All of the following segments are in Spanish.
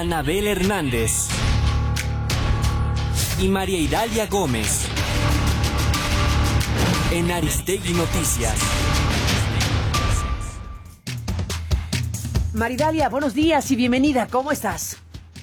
Anabel Hernández y María Idalia Gómez en Aristegui Noticias. María Idalia, buenos días y bienvenida. ¿Cómo estás?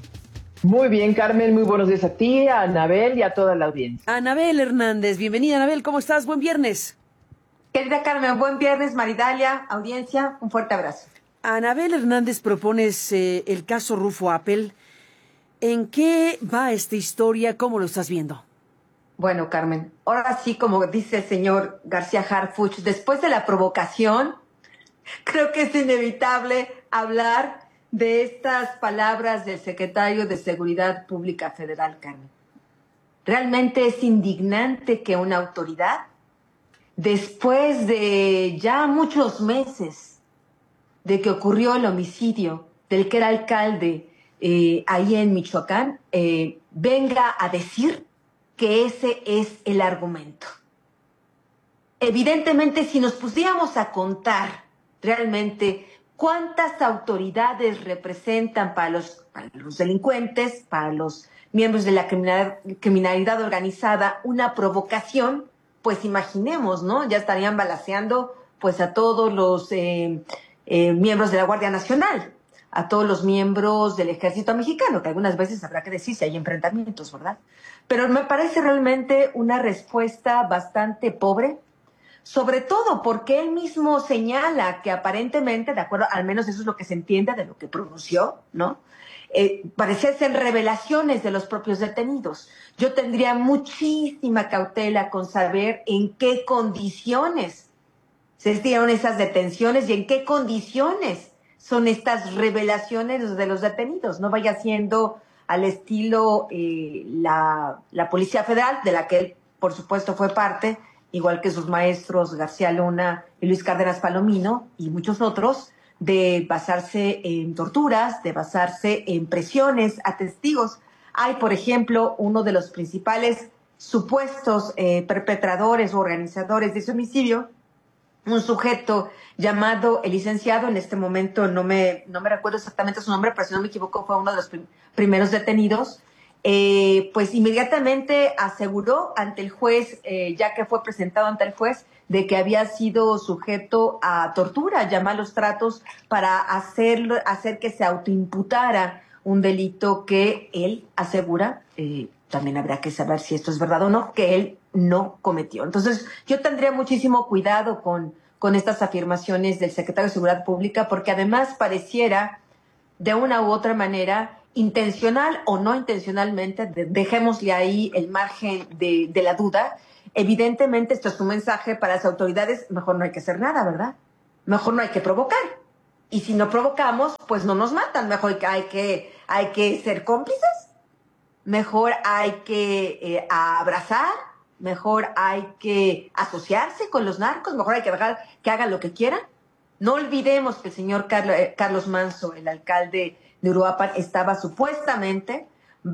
Muy bien, Carmen. Muy buenos días a ti, a Anabel y a toda la audiencia. Anabel Hernández, bienvenida. Anabel, ¿cómo estás? Buen viernes. Querida Carmen, buen viernes. María Idalia, audiencia, un fuerte abrazo. Anabel Hernández, propones el caso Rufo Appel. ¿En qué va esta historia? ¿Cómo lo estás viendo? Bueno, Carmen, ahora sí, como dice el señor García Harfuch, después de la provocación, creo que es inevitable hablar de estas palabras del secretario de Seguridad Pública Federal, Carmen. Realmente es indignante que una autoridad, después de ya muchos meses de que ocurrió el homicidio del que era alcalde ahí en Michoacán, venga a decir que ese es el argumento. Evidentemente, si nos pusiéramos a contar realmente cuántas autoridades representan para los delincuentes, para los miembros de la criminalidad organizada, una provocación, pues imaginemos, ¿no? Ya estarían balaceando pues a todos los miembros de la Guardia Nacional, a todos los miembros del Ejército Mexicano, que algunas veces habrá que decir si hay enfrentamientos, ¿verdad? Pero me parece realmente una respuesta bastante pobre, sobre todo porque él mismo señala que aparentemente, de acuerdo, al menos eso es lo que se entiende de lo que pronunció, ¿no? Parecían ser revelaciones de los propios detenidos. Yo tendría muchísima cautela con saber en qué condiciones se dieron esas detenciones y en qué condiciones son estas revelaciones de los detenidos. No vaya siendo al estilo la Policía Federal, de la que él, por supuesto, fue parte, igual que sus maestros García Luna y Luis Cárdenas Palomino y muchos otros, de basarse en torturas, de basarse en presiones a testigos. Hay, por ejemplo, uno de los principales supuestos perpetradores o organizadores de ese homicidio, un sujeto llamado el licenciado, en este momento no me recuerdo exactamente su nombre, pero si no me equivoco fue uno de los primeros detenidos, pues inmediatamente aseguró ante el juez, ya que fue presentado ante el juez, de que había sido sujeto a tortura, a malos tratos, para hacer que se autoimputara un delito que él asegura, también habrá que saber si esto es verdad o no, que él no cometió. Entonces, yo tendría muchísimo cuidado con estas afirmaciones del secretario de Seguridad Pública, porque además pareciera, de una u otra manera, intencional o no intencionalmente, dejémosle ahí el margen de la duda. Evidentemente, esto es un mensaje para las autoridades: mejor no hay que hacer nada, ¿verdad? Mejor no hay que provocar. Y si no provocamos, pues no nos matan. Mejor hay que ser cómplices. Mejor hay que abrazar, mejor hay que asociarse con los narcos, mejor hay que dejar que hagan lo que quieran. No olvidemos que el señor Carlos Manzo, el alcalde de Uruapan, estaba supuestamente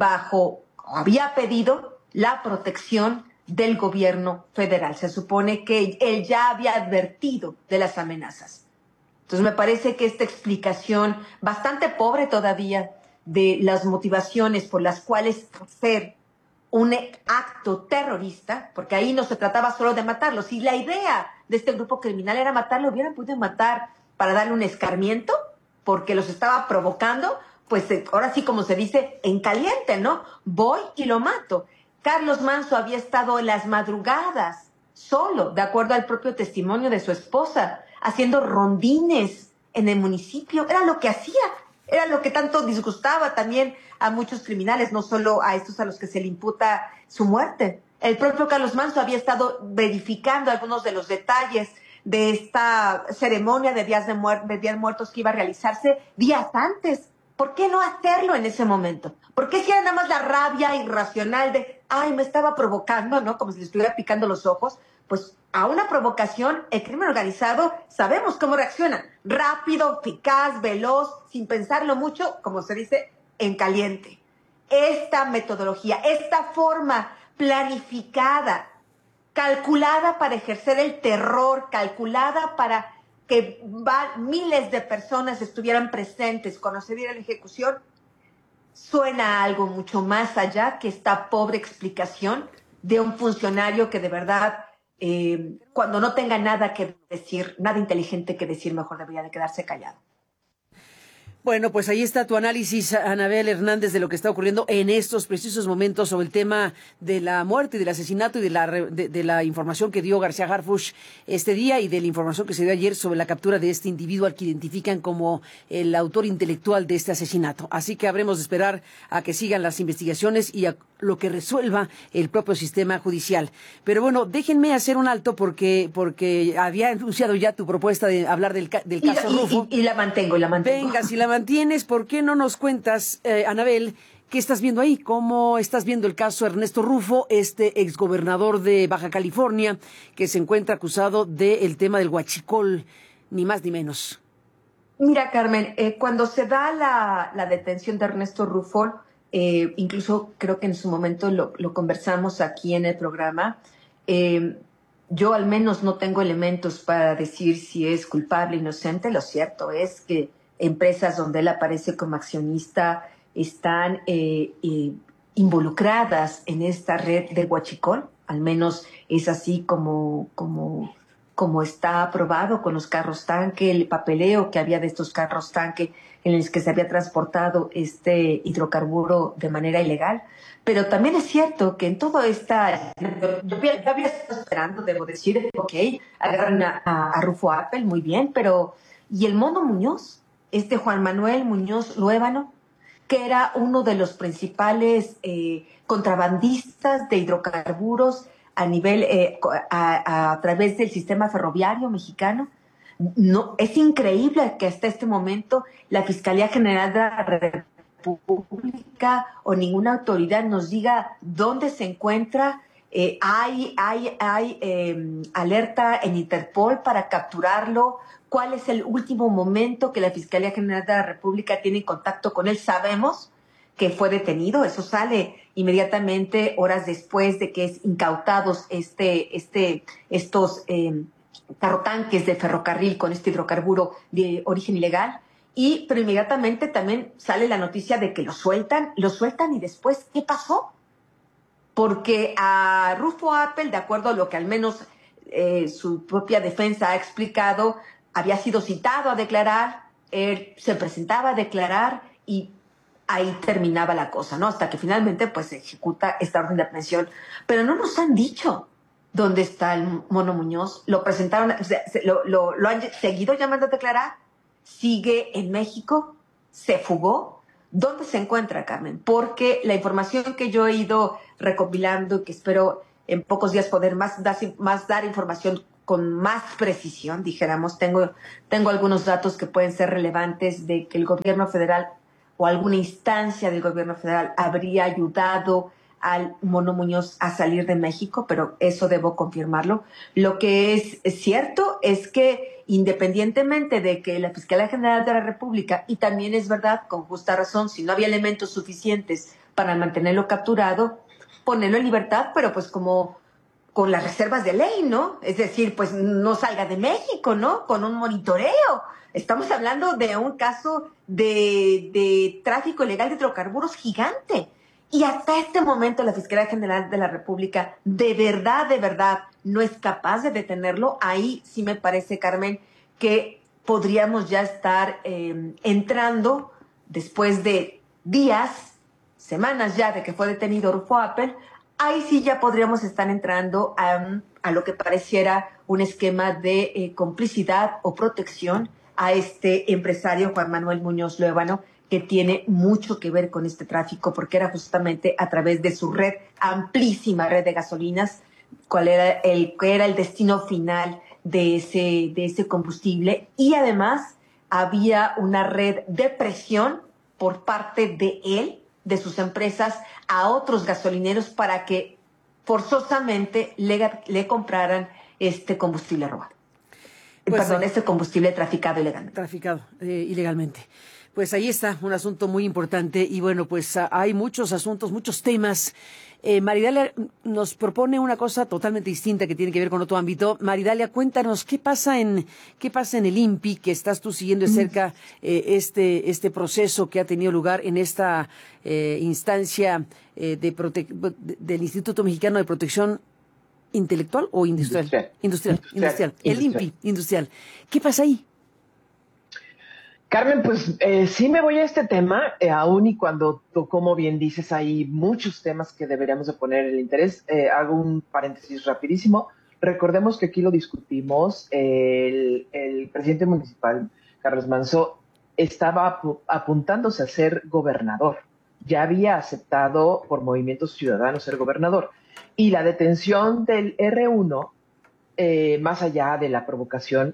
había pedido la protección del gobierno federal. Se supone que él ya había advertido de las amenazas. Entonces me parece que esta explicación, bastante pobre todavía, de las motivaciones por las cuales hacer un acto terrorista, porque ahí no se trataba solo de matarlo. Si la idea de este grupo criminal era matarlo, hubieran podido matar para darle un escarmiento, porque los estaba provocando, pues ahora sí, como se dice, en caliente, ¿no? Voy y lo mato. Carlos Manzo había estado en las madrugadas, solo, de acuerdo al propio testimonio de su esposa, haciendo rondines en el municipio. Era lo que hacía. Era lo que tanto disgustaba también a muchos criminales, no solo a estos a los que se le imputa su muerte. El propio Carlos Manzo había estado verificando algunos de los detalles de esta ceremonia de Días Muertos que iba a realizarse días antes. ¿Por qué no hacerlo en ese momento? ¿Por qué si era nada más la rabia irracional de, ay, me estaba provocando, ¿no? Como si le estuviera picando los ojos. Pues a una provocación, el crimen organizado, sabemos cómo reacciona. Rápido, eficaz, veloz, sin pensarlo mucho, como se dice, en caliente. Esta metodología, esta forma planificada, calculada para ejercer el terror, calculada para que miles de personas estuvieran presentes cuando se diera la ejecución, suena a algo mucho más allá que esta pobre explicación de un funcionario que de verdad, cuando no tenga nada que decir, nada inteligente que decir, mejor debería de quedarse callado. Bueno, pues ahí está tu análisis, Anabel Hernández, de lo que está ocurriendo en estos precisos momentos sobre el tema de la muerte y del asesinato y de la información que dio García Harfuch este día y de la información que se dio ayer sobre la captura de este individuo al que identifican como el autor intelectual de este asesinato. Así que habremos de esperar a que sigan las investigaciones y a lo que resuelva el propio sistema judicial. Pero bueno, déjenme hacer un alto porque había anunciado ya tu propuesta de hablar del caso Rufo. Y la mantengo. Venga, si la mantienes, ¿por qué no nos cuentas, Anabel, qué estás viendo ahí? ¿Cómo estás viendo el caso Ernesto Rufo, este exgobernador de Baja California, que se encuentra acusado del tema del huachicol, ni más ni menos? Mira, Carmen, cuando se da la detención de Ernesto Rufo, incluso creo que en su momento lo conversamos aquí en el programa, yo al menos no tengo elementos para decir si es culpable o inocente. Lo cierto es que empresas donde él aparece como accionista están involucradas en esta red de huachicol. Al menos es así como está aprobado con los carros tanque, el papeleo que había de estos carros tanque en los que se había transportado este hidrocarburo de manera ilegal. Pero también es cierto que en todo esta... Yo había estado esperando, debo decir, ok, agarran a Rufo Appel, muy bien, pero ¿y el Mono Muñoz? Juan Manuel Muñoz Luébano, que era uno de los principales contrabandistas de hidrocarburos a nivel, a través del sistema ferroviario mexicano. No, es increíble que hasta este momento la Fiscalía General de la República o ninguna autoridad nos diga dónde se encuentra. Hay alerta en Interpol para capturarlo. ¿Cuál es el último momento que la Fiscalía General de la República tiene contacto con él? Sabemos que fue detenido, eso sale inmediatamente horas después de que es incautados estos carrotanques de ferrocarril con este hidrocarburo de origen ilegal. Pero inmediatamente también sale la noticia de que lo sueltan y después, ¿qué pasó? Porque a Rufo Appel, de acuerdo a lo que al menos su propia defensa ha explicado, había sido citado a declarar, él se presentaba a declarar y ahí terminaba la cosa, ¿no? Hasta que finalmente pues se ejecuta esta orden de aprehensión. Pero no nos han dicho dónde está el Mono Muñoz. Lo presentaron, lo han seguido llamando a declarar, sigue en México, se fugó. ¿Dónde se encuentra, Carmen? Porque la información que yo he ido recopilando, que espero en pocos días poder dar información con más precisión, dijéramos, tengo algunos datos que pueden ser relevantes de que el gobierno federal o alguna instancia del gobierno federal habría ayudado al Mono Muñoz a salir de México, pero eso debo confirmarlo. Lo que es cierto es que independientemente de que la Fiscalía General de la República, y también es verdad, con justa razón, si no había elementos suficientes para mantenerlo capturado, ponerlo en libertad, pero pues como con las reservas de ley, ¿no? Es decir, pues no salga de México, ¿no? Con un monitoreo. Estamos hablando de un caso de tráfico ilegal de hidrocarburos gigante. Y hasta este momento la Fiscalía General de la República de verdad no es capaz de detenerlo. Ahí sí me parece, Carmen, que podríamos ya estar entrando después de días, semanas ya de que fue detenido Rufo Appel. Ahí sí ya podríamos estar entrando a lo que pareciera un esquema de complicidad o protección a este empresario Juan Manuel Muñoz Luébano, que tiene mucho que ver con este tráfico, porque era justamente a través de su red, amplísima red de gasolinas, cuál era el destino final de ese combustible. Y además había una red de presión por parte de él, de sus empresas, a otros gasolineros para que forzosamente le compraran este combustible robado. Pues Perdón, este combustible traficado ilegalmente. Ilegalmente. Pues ahí está, un asunto muy importante y bueno, pues hay muchos asuntos, muchos temas. Maridalia nos propone una cosa totalmente distinta que tiene que ver con otro ámbito. Maridalia, cuéntanos, ¿qué pasa en el INPI, que estás tú siguiendo de cerca este proceso que ha tenido lugar en esta instancia del Instituto Mexicano de Protección ¿Intelectual o industrial? Industrial. El INPI, industrial. ¿Qué pasa ahí? Carmen, pues sí me voy a este tema, aún y cuando tú, como bien dices, hay muchos temas que deberíamos de poner el interés. Hago un paréntesis rapidísimo. Recordemos que aquí lo discutimos, el presidente municipal, Carlos Manzo, estaba apuntándose a ser gobernador. Ya había aceptado por Movimiento Ciudadano ser gobernador. Y la detención del R1, más allá de la provocación,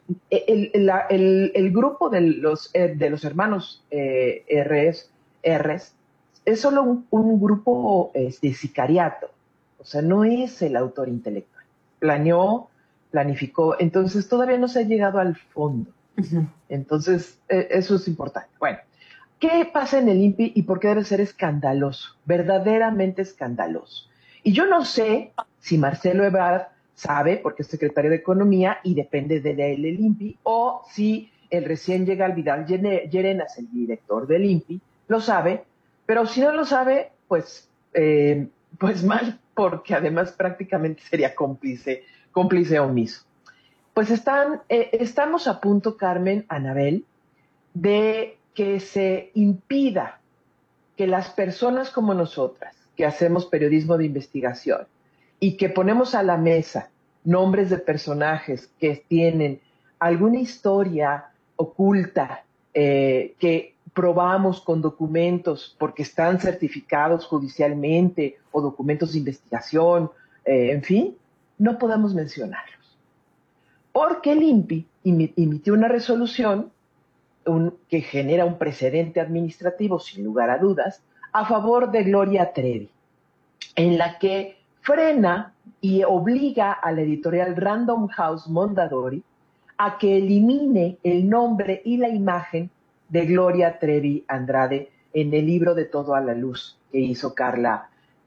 el grupo de los hermanos R's es solo un grupo de sicariato, o sea, no es el autor intelectual. Planificó, entonces todavía no se ha llegado al fondo. Uh-huh. Entonces, eso es importante. Bueno, ¿qué pasa en el INPI y por qué debe ser escandaloso? Verdaderamente escandaloso. Y yo no sé si Marcelo Ebrard sabe, porque es secretario de Economía y depende de él el INPI, o si el recién llegado Vidal Llerenas, el director del INPI, lo sabe, pero si no lo sabe, pues mal, porque además prácticamente sería cómplice omiso. Pues estamos a punto, Carmen, Anabel, de que se impida que las personas como nosotras, que hacemos periodismo de investigación, y que ponemos a la mesa nombres de personajes que tienen alguna historia oculta que probamos con documentos porque están certificados judicialmente o documentos de investigación, en fin, no podamos mencionarlos. Porque el INPI emitió una resolución que genera un precedente administrativo, sin lugar a dudas, a favor de Gloria Trevi, en la que frena y obliga a la editorial Random House Mondadori a que elimine el nombre y la imagen de Gloria Trevi Andrade en el libro De Todo a la Luz que hizo Carla.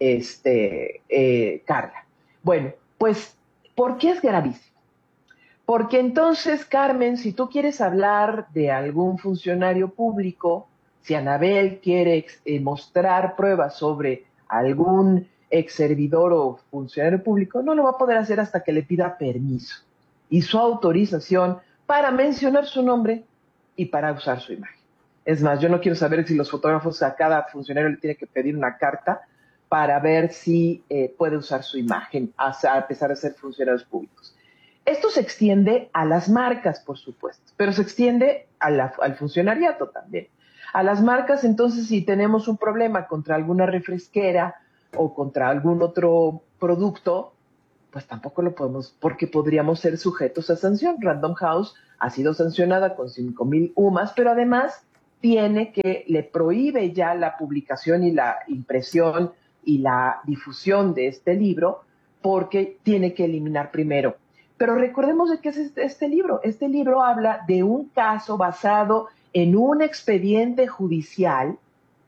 Bueno, pues, ¿por qué es gravísimo? Porque entonces, Carmen, si tú quieres hablar de algún funcionario público, si Anabel quiere mostrar pruebas sobre algún ex servidor o funcionario público, no lo va a poder hacer hasta que le pida permiso y su autorización para mencionar su nombre y para usar su imagen. Es más, yo no quiero saber si los fotógrafos a cada funcionario le tiene que pedir una carta para ver si puede usar su imagen, a pesar de ser funcionarios públicos. Esto se extiende a las marcas, por supuesto, pero se extiende al funcionariato también. A las marcas, entonces, si tenemos un problema contra alguna refresquera o contra algún otro producto, pues tampoco lo podemos, porque podríamos ser sujetos a sanción. Random House ha sido sancionada con 5,000 UMAS, pero además le prohíbe ya la publicación y la impresión y la difusión de este libro, porque tiene que eliminar primero. Pero recordemos de qué es este libro. Este libro habla de un caso basado en un expediente judicial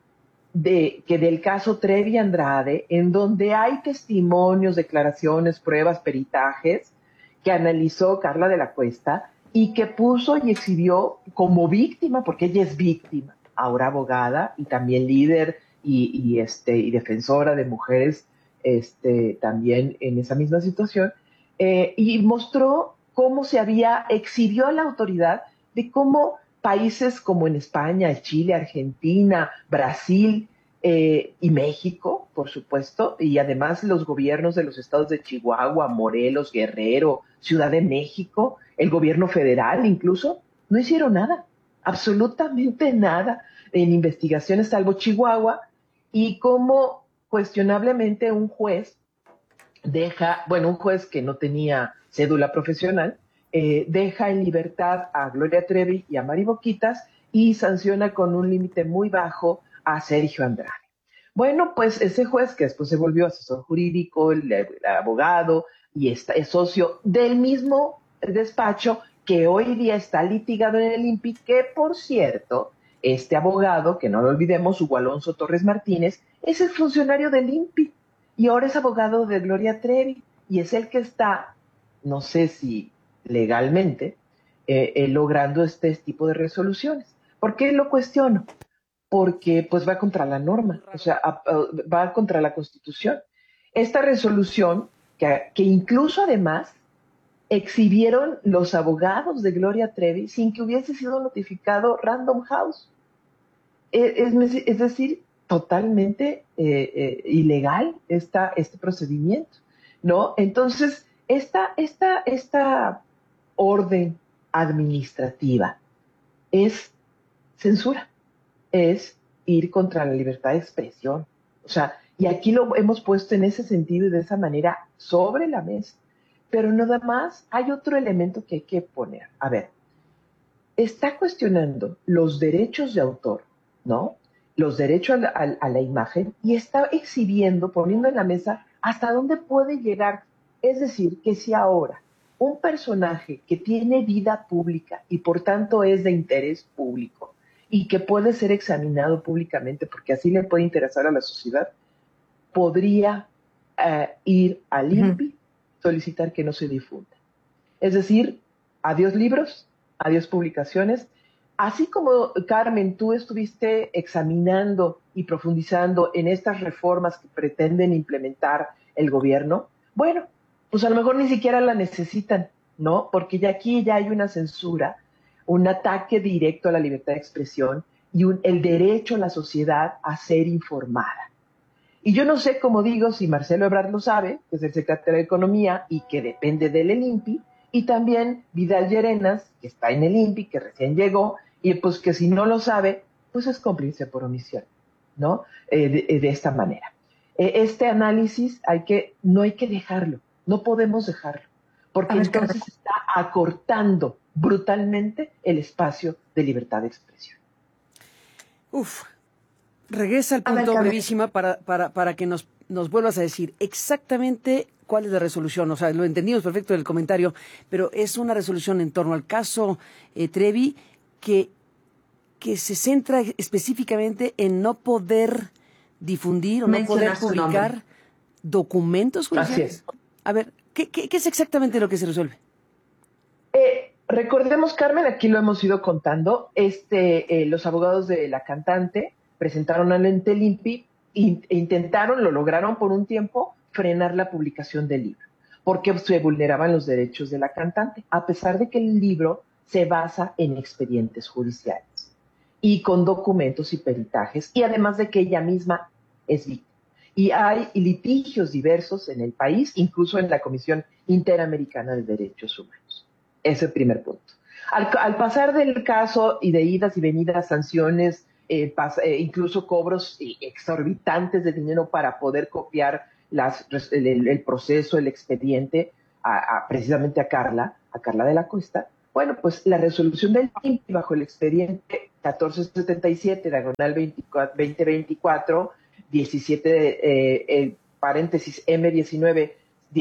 del caso Trevi Andrade, en donde hay testimonios, declaraciones, pruebas, peritajes que analizó Carla de la Cuesta y que puso y exhibió como víctima, porque ella es víctima, ahora abogada y también líder y defensora de mujeres también en esa misma situación, y mostró cómo exhibió a la autoridad de cómo países como en España, Chile, Argentina, Brasil y México, por supuesto, y además los gobiernos de los estados de Chihuahua, Morelos, Guerrero, Ciudad de México, el gobierno federal incluso, no hicieron nada, absolutamente nada en investigaciones salvo Chihuahua, y cómo cuestionablemente un juez un juez que no tenía cédula profesional, deja en libertad a Gloria Trevi y a Mari Boquitas y sanciona con un límite muy bajo a Sergio Andrade. Bueno, pues ese juez, que después se volvió asesor jurídico, el abogado, y es socio del mismo despacho que hoy día está litigado en el INPI, que por cierto este abogado, que no lo olvidemos, Hugo Alonso Torres Martínez, es el funcionario del INPI y ahora es abogado de Gloria Trevi y es el que está, no sé si legalmente, logrando este tipo de resoluciones. ¿Por qué lo cuestiono? Porque pues va contra la norma, o sea, va contra la Constitución. Esta resolución, que incluso además exhibieron los abogados de Gloria Trevi sin que hubiese sido notificado Random House. Es decir, totalmente ilegal este procedimiento, ¿no? Entonces, esta orden administrativa es censura, es ir contra la libertad de expresión. O sea, y aquí lo hemos puesto en ese sentido y de esa manera sobre la mesa. Pero nada más hay otro elemento que hay que poner. A ver, está cuestionando los derechos de autor, ¿no? Los derechos a la imagen y está exhibiendo, poniendo en la mesa hasta dónde puede llegar. Es decir, que si ahora un personaje que tiene vida pública y por tanto es de interés público y que puede ser examinado públicamente porque así le puede interesar a la sociedad, podría ir al INPI, solicitar que no se difunda. Es decir, adiós libros, adiós publicaciones. Así como, Carmen, tú estuviste examinando y profundizando en estas reformas que pretenden implementar el gobierno, bueno, pues a lo mejor ni siquiera la necesitan, ¿no? Porque ya aquí ya hay una censura, un ataque directo a la libertad de expresión y el derecho a la sociedad a ser informada. Y yo no sé, como digo, si Marcelo Ebrard lo sabe, que es el secretario de Economía y que depende del INPI, y también Vidal Llerenas, que está en el INPI, que recién llegó, y pues que si no lo sabe, pues es cómplice por omisión, ¿no? De esta manera. Este análisis no hay que dejarlo, no podemos dejarlo, porque entonces está acortando brutalmente el espacio de libertad de expresión. Regresa al punto brevísima para que nos vuelvas a decir exactamente cuál es la resolución. O sea, lo entendimos perfecto del comentario, pero es una resolución en torno al caso Trevi que se centra específicamente en no poder difundir o no poder publicar documentos judiciales. A ver, ¿qué es exactamente lo que se resuelve? Recordemos, Carmen, aquí lo hemos ido contando, los abogados de la cantante presentaron ante el INPI e lo lograron por un tiempo, frenar la publicación del libro, porque se vulneraban los derechos de la cantante, a pesar de que el libro se basa en expedientes judiciales y con documentos y peritajes, y además de que ella misma es víctima. Y hay litigios diversos en el país, incluso en la Comisión Interamericana de Derechos Humanos. Ese es el primer punto. Al pasar del caso y de idas y venidas, sanciones, incluso cobros exorbitantes de dinero para poder copiar el proceso, el expediente, precisamente a Carla de la Cuesta. Bueno, pues la resolución del INPI bajo el expediente 1477, diagonal 2024, 17, paréntesis M19,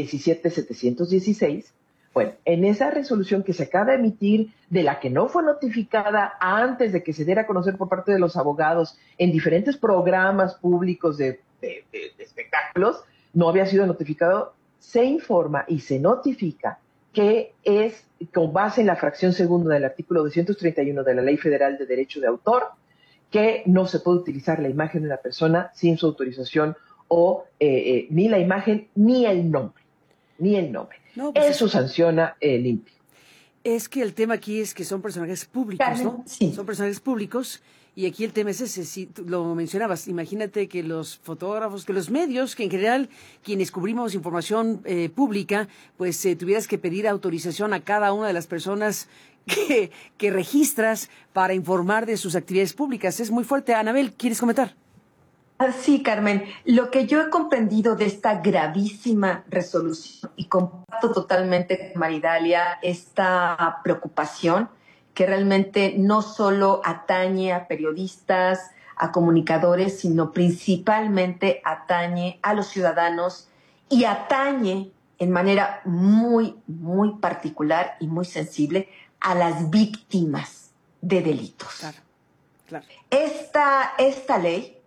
17716. Bueno, en esa resolución que se acaba de emitir, de la que no fue notificada antes de que se diera a conocer por parte de los abogados en diferentes programas públicos de espectáculos, no había sido notificado, se informa y se notifica que es con base en la fracción segunda del artículo 231 de la Ley Federal de Derecho de Autor, que no se puede utilizar la imagen de una persona sin su autorización o ni la imagen ni el nombre. No, pues eso sanciona el INPI. Es que el tema aquí es que son personajes públicos, ¿no? Sí. Son personajes públicos y aquí el tema es ese, si tú lo mencionabas, imagínate que los fotógrafos, que los medios, que en general quienes cubrimos información pública, pues tuvieras que pedir autorización a cada una de las personas que registras para informar de sus actividades públicas. Es muy fuerte. Anabel, ¿quieres comentar? Sí, Carmen, lo que yo he comprendido de esta gravísima resolución, y comparto totalmente con Maridalia esta preocupación, que realmente no solo atañe a periodistas, a comunicadores, sino principalmente atañe a los ciudadanos y atañe en manera muy, muy particular y muy sensible a las víctimas de delitos. Claro. Claro. Esta ley,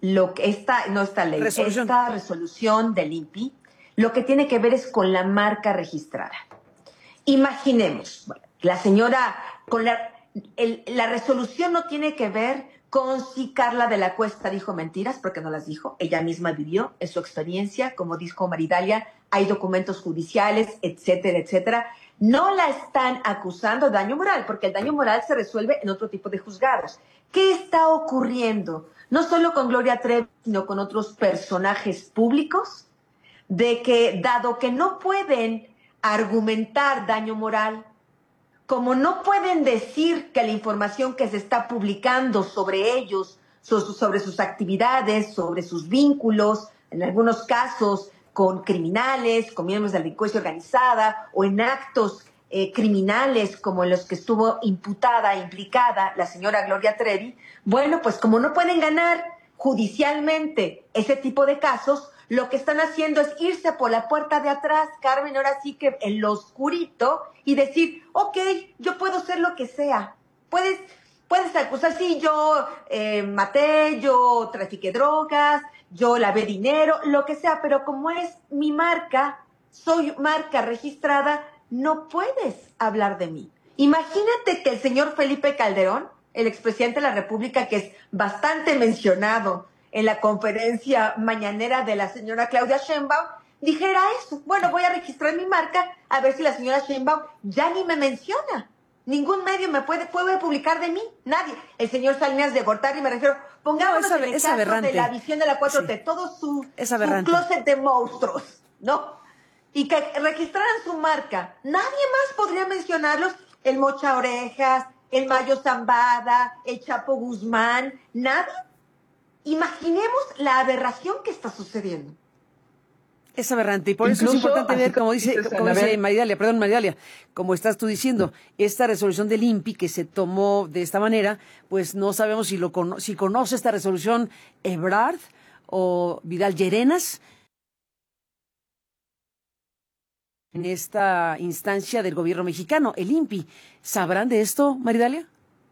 esta resolución del INPI, lo que tiene que ver es con la marca registrada. Imaginemos, bueno, la señora, la resolución no tiene que ver con si Carla de la Cuesta dijo mentiras, porque no las dijo, ella misma vivió en su experiencia, como dijo Maridalia, hay documentos judiciales, etcétera, etcétera. No la están acusando de daño moral, porque el daño moral se resuelve en otro tipo de juzgados. ¿Qué está ocurriendo? No solo con Gloria Trevi, sino con otros personajes públicos, de que, dado que no pueden argumentar daño moral, como no pueden decir que la información que se está publicando sobre ellos, sobre sus actividades, sobre sus vínculos, en algunos casos con criminales, con miembros de la delincuencia organizada o en actos criminales como en los que estuvo implicada la señora Gloria Trevi, bueno, pues como no pueden ganar judicialmente ese tipo de casos, lo que están haciendo es irse por la puerta de atrás, Carmen, ahora sí que en lo oscurito, y decir, ok, yo puedo ser lo que sea. Puedes acusar, sí, yo maté, yo trafiqué drogas, yo lavé dinero, lo que sea, pero como es mi marca, soy marca registrada, no puedes hablar de mí. Imagínate que el señor Felipe Calderón, el expresidente de la República, que es bastante mencionado en la conferencia mañanera de la señora Claudia Sheinbaum, dijera eso. Bueno, voy a registrar mi marca a ver si la señora Sheinbaum ya ni me menciona. Ningún medio me puede publicar de mí, nadie. El señor Salinas de Gortari, me refiero, pongámonos en el caso de la visión de la 4T, sí. Todo su closet de monstruos, ¿no? Y que registraran su marca. Nadie más podría mencionarlos, el Mocha Orejas, el Mayo Zambada, el Chapo Guzmán, nadie. Imaginemos la aberración que está sucediendo. Es aberrante, y por eso es importante ver, como dice Maridalia, como estás tú diciendo, esta resolución del INPI que se tomó de esta manera, pues no sabemos si conoce esta resolución Ebrard o Vidal Llerenas en esta instancia del gobierno mexicano, el INPI. ¿Sabrán de esto, Maridalia?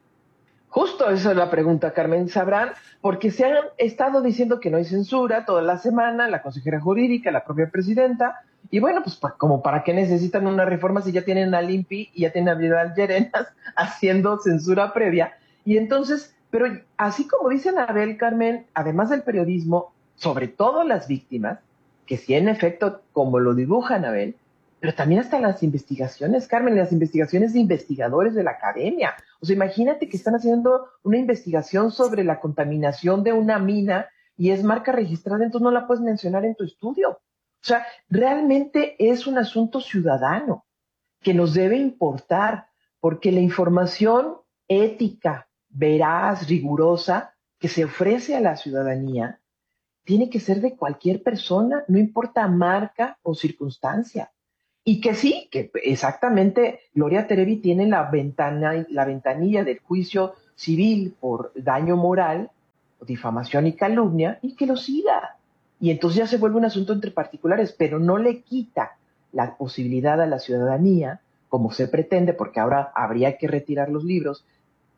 Justo esa es la pregunta, Carmen. ¿Sabrán? Porque se han estado diciendo que no hay censura toda la semana, la consejera jurídica, la propia presidenta, y bueno, pues como para qué necesitan una reforma si ya tienen al INPI y ya tienen a Vidal Llerenas haciendo censura previa. Y entonces, pero así como dice Anabel, Carmen, además del periodismo, sobre todo las víctimas, que sí en efecto, como lo dibuja Anabel, pero también hasta las investigaciones, Carmen, las investigaciones de investigadores de la academia. O sea, imagínate que están haciendo una investigación sobre la contaminación de una mina y es marca registrada, entonces no la puedes mencionar en tu estudio. O sea, realmente es un asunto ciudadano que nos debe importar, porque la información ética, veraz, rigurosa, que se ofrece a la ciudadanía, tiene que ser de cualquier persona, no importa marca o circunstancia. Y que sí, que exactamente Gloria Trevi tiene la ventanilla del juicio civil por daño moral, difamación y calumnia, y que lo siga. Y entonces ya se vuelve un asunto entre particulares, pero no le quita la posibilidad a la ciudadanía, como se pretende, porque ahora habría que retirar los libros,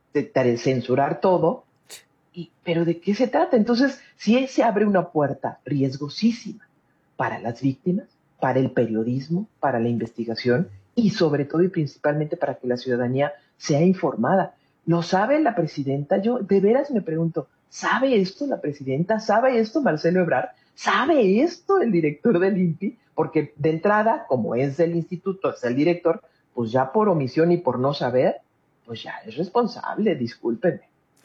de censurar todo. ¿Pero de qué se trata? Entonces, sí se abre una puerta riesgosísima para las víctimas, para el periodismo, para la investigación y sobre todo y principalmente para que la ciudadanía sea informada. ¿Lo sabe la presidenta? Yo de veras me pregunto, ¿sabe esto la presidenta? ¿Sabe esto Marcelo Ebrard? ¿Sabe esto el director del INPI? Porque de entrada, como es del instituto, es el director, pues ya por omisión y por no saber, pues ya es responsable, discúlpenme.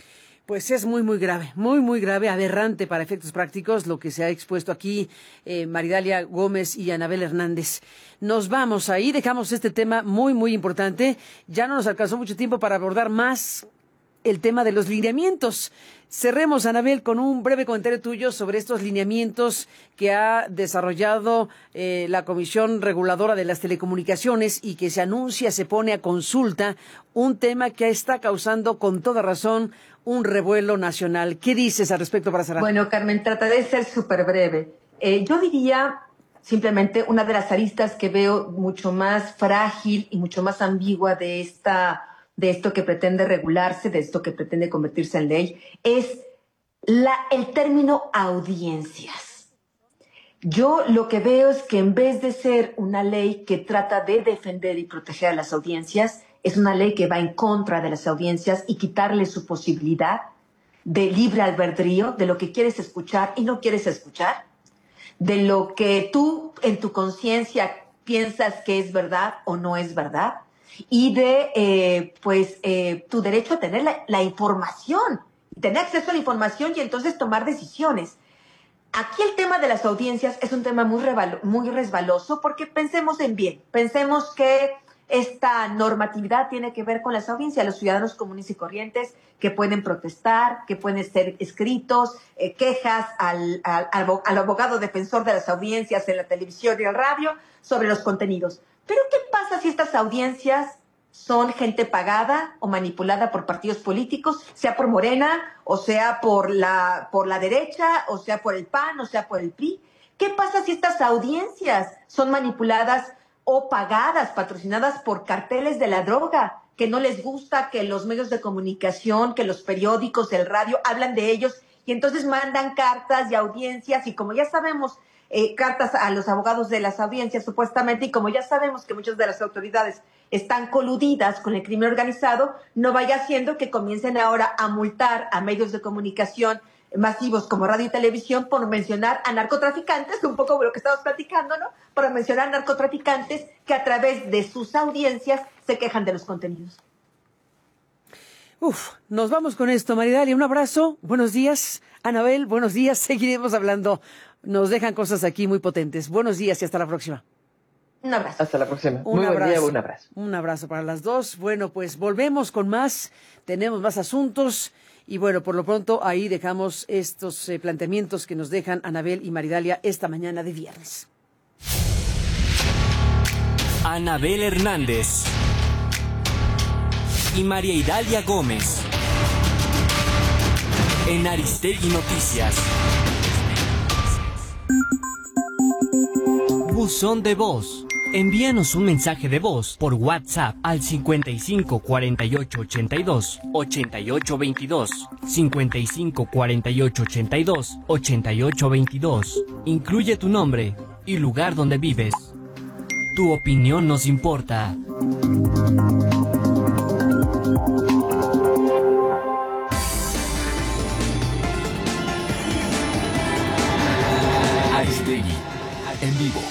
Pues es muy, muy grave, aberrante para efectos prácticos lo que se ha expuesto aquí Maridalia Gómez y Anabel Hernández. Nos vamos ahí, dejamos este tema muy, muy importante. Ya no nos alcanzó mucho tiempo para abordar más el tema de los lineamientos. Cerremos, Anabel, con un breve comentario tuyo sobre estos lineamientos que ha desarrollado la Comisión Reguladora de las Telecomunicaciones y que se anuncia, se pone a consulta, un tema que está causando con toda razón un revuelo nacional. ¿Qué dices al respecto para cerrar? Bueno, Carmen, trataré de ser súper breve. Yo diría simplemente una de las aristas que veo mucho más frágil y mucho más ambigua de esta de esto que pretende regularse, de esto que pretende convertirse en ley, es el término audiencias. Yo lo que veo es que en vez de ser una ley que trata de defender y proteger a las audiencias, es una ley que va en contra de las audiencias y quitarle su posibilidad de libre albedrío, de lo que quieres escuchar y no quieres escuchar, de lo que tú en tu conciencia piensas que es verdad o no es verdad, y de tu derecho a tener la información, tener acceso a la información y entonces tomar decisiones. Aquí el tema de las audiencias es un tema muy resbaloso porque pensemos en bien, pensemos que esta normatividad tiene que ver con las audiencias, los ciudadanos comunes y corrientes que pueden protestar, que pueden ser escritos, quejas al abogado defensor de las audiencias en la televisión y el radio sobre los contenidos. Pero ¿qué pasa si estas audiencias son gente pagada o manipulada por partidos políticos, sea por Morena, o sea por la derecha, o sea por el PAN, o sea por el PRI? ¿Qué pasa si estas audiencias son manipuladas o pagadas, patrocinadas por carteles de la droga, que no les gusta que los medios de comunicación, que los periódicos, el radio hablan de ellos y entonces mandan cartas y audiencias y como ya sabemos, cartas a los abogados de las audiencias supuestamente, y como ya sabemos que muchas de las autoridades están coludidas con el crimen organizado, no vaya siendo que comiencen ahora a multar a medios de comunicación masivos como radio y televisión por mencionar a narcotraficantes, un poco lo que estamos platicando, ¿no? Por mencionar narcotraficantes que a través de sus audiencias se quejan de los contenidos. Nos vamos con esto, Maridalia. Un abrazo. Buenos días. Anabel, buenos días. Seguiremos hablando. Nos dejan cosas aquí muy potentes. Buenos días y hasta la próxima. Un abrazo. Hasta la próxima. Muy buen día, un abrazo. Un abrazo para las dos. Bueno, pues volvemos con más. Tenemos más asuntos. Y bueno, por lo pronto ahí dejamos estos planteamientos que nos dejan Anabel y Maridalia esta mañana de viernes. Anabel Hernández y María Idalia Gómez en Aristegui Noticias. Buzón de voz. Envíanos un mensaje de voz por WhatsApp al 55 48 82 88 22, 55 48 82 88 22. Incluye tu nombre y lugar donde vives. Tu opinión nos importa. Aristegui, en vivo.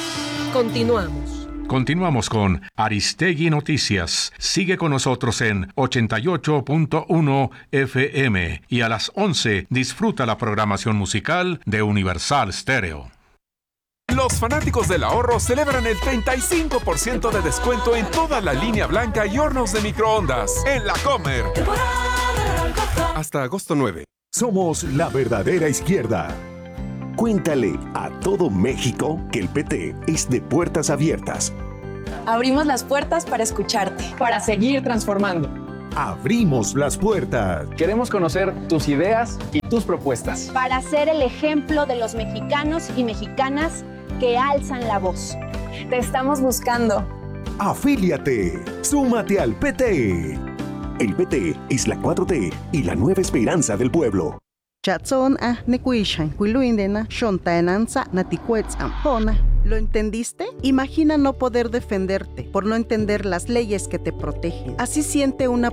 Continuamos con Aristegui Noticias. Sigue con nosotros en 88.1 FM y a las 11 disfruta la programación musical de Universal Stereo. Los fanáticos del ahorro celebran el 35% de descuento en toda la línea blanca y hornos de microondas en La Comer. Hasta agosto 9. Somos la verdadera izquierda. Cuéntale a todo México que el PT es de puertas abiertas. Abrimos las puertas para escucharte. Para seguir transformando. Abrimos las puertas. Queremos conocer tus ideas y tus propuestas. Para ser el ejemplo de los mexicanos y mexicanas que alzan la voz. Te estamos buscando. Afíliate. Súmate al PT. El PT es la 4T y la nueva esperanza del pueblo. ¿Lo entendiste? Imagina no poder defenderte por no entender las leyes que te protegen. Así siente una